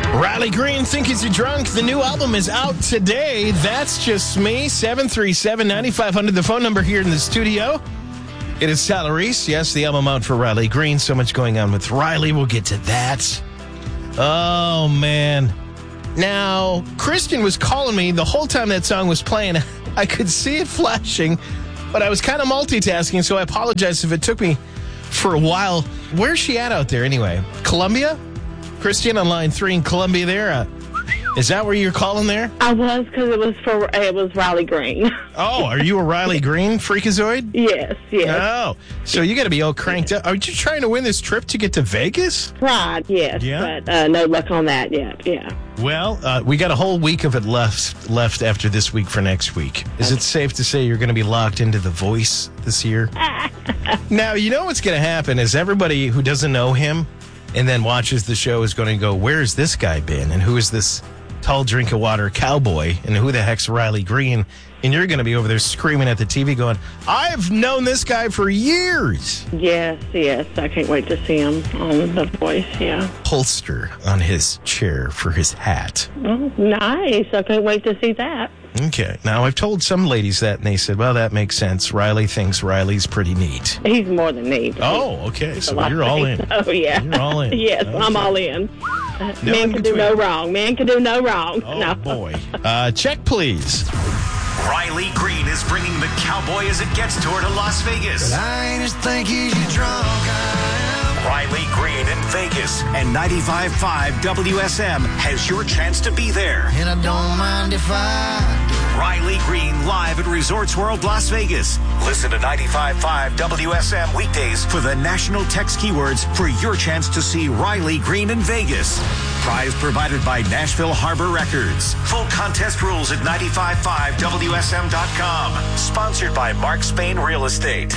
Riley Green, Think Is You Drunk? The new album is out today. That's just me. 737-9500, the phone number here in the studio. It is Tyler Reese. Yes, the album out for Riley Green. So much going on with Riley. We'll get to that. Oh, man. Now, Kristen was calling me the whole time that song was playing. I could see it flashing, but I was kind of multitasking, so I apologize if it took me for a while. Where's she at out there anyway? Columbia? Christian on line 3 in Columbia there. Is that where you're calling there? I was, because it was Riley Green. Oh, are you a Riley Green freakazoid? Yes. Oh, so you got to be all cranked up. Are you trying to win this trip to get to Vegas? Right, yes. Yeah. But no luck on that yet, yeah. Well, we got a whole week of it left after this week for next week. Is it safe to say you're going to be locked into The Voice this year? Now, you know what's going to happen is everybody who doesn't know him and then watches the show is going to go, where's this guy been? And who is this tall drink of water cowboy? And who the heck's Riley Green? And you're going to be over there screaming at the TV going, I've known this guy for years. Yes. I can't wait to see him on The Voice, yeah. Holster on his chair for his hat. Oh, nice. I can't wait to see that. Okay. Now, I've told some ladies that, and they said, well, that makes sense. Riley thinks Riley's pretty neat. He's more than neat. Oh, okay. So you're all in. Oh, yeah. You're all in. Yes, okay. I'm all in. No Man can do no wrong. Man can do no wrong. Oh, no. boy. Check, please. Riley Green is bringing the cowboy as it gets toward Las Vegas. I ain't as think you drunk, I Riley Green in Vegas, and 95.5 WSM has your chance to be there. am. And I don't mind if I do. Riley Green live at Resorts World Las Vegas. Listen to 95.5 WSM weekdays for the national text keywords for your chance to see Riley Green in Vegas. Prize provided by Nashville Harbor Records. Full contest rules at 955WSM.com. Sponsored by Mark Spain Real Estate.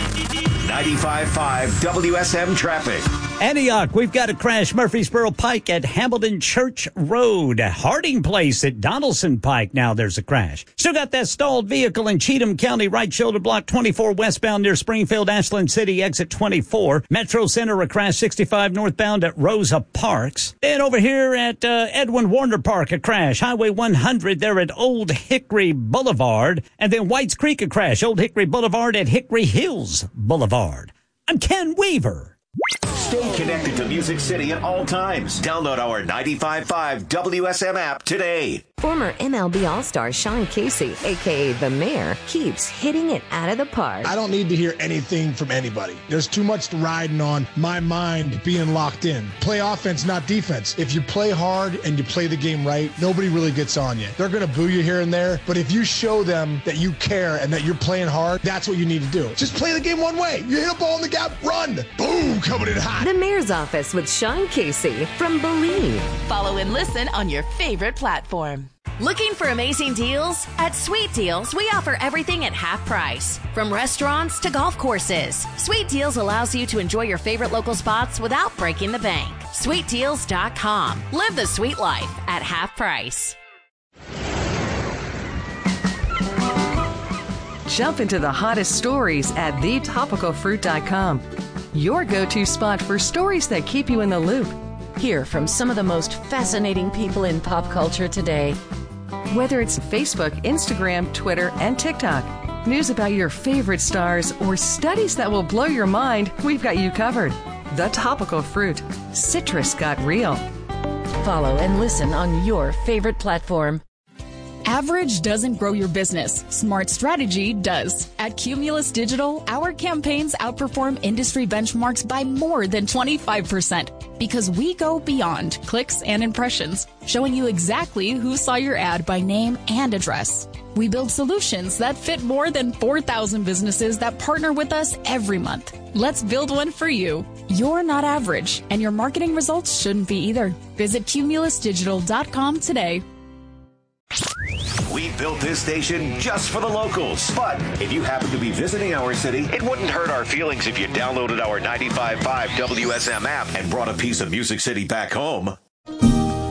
95.5 WSM Traffic. Antioch, we've got a crash. Murfreesboro Pike at Hamilton Church Road. Harding Place at Donaldson Pike. Now there's a crash. Still got that stalled vehicle in Cheatham County, right shoulder block 24 westbound near Springfield, Ashland City, exit 24. Metro Center, a crash 65 northbound at Rosa Parks. Then over here at Edwin Warner Park, a crash. Highway 100 there at Old Hickory Boulevard. And then Whites Creek, a crash. Old Hickory Boulevard at Hickory Hills Boulevard. I'm Ken Weaver. Stay connected to Music City at all times. Download our 95.5 WSM app today. Former MLB All-Star Sean Casey, a.k.a. The Mayor, keeps hitting it out of the park. I don't need to hear anything from anybody. There's too much riding on my mind being locked in. Play offense, not defense. If you play hard and you play the game right, nobody really gets on you. They're going to boo you here and there, but if you show them that you care and that you're playing hard, that's what you need to do. Just play the game one way. You hit a ball in the gap, run. Boom, coming in hot. The Mayor's Office with Sean Casey from Believe. Follow and listen on your favorite platform. Looking for amazing deals? At Sweet Deals, we offer everything at half price. From restaurants to golf courses, Sweet Deals allows you to enjoy your favorite local spots without breaking the bank. SweetDeals.com. Live the sweet life at half price. Jump into the hottest stories at thetopicalfruit.com. Your go-to spot for stories that keep you in the loop. Hear from some of the most fascinating people in pop culture today. Whether it's Facebook, Instagram, Twitter, and TikTok, news about your favorite stars, or studies that will blow your mind, we've got you covered. The Topical Fruit. Citrus got real. Follow and listen on your favorite platform. Average doesn't grow your business. Smart strategy does. At Cumulus Digital, our campaigns outperform industry benchmarks by more than 25% because we go beyond clicks and impressions, showing you exactly who saw your ad by name and address. We build solutions that fit more than 4,000 businesses that partner with us every month. Let's build one for you. You're not average, and your marketing results shouldn't be either. Visit cumulusdigital.com today. We built this station just for the locals. But if you happen to be visiting our city, it wouldn't hurt our feelings if you downloaded our 95.5 WSM app and brought a piece of Music City back home.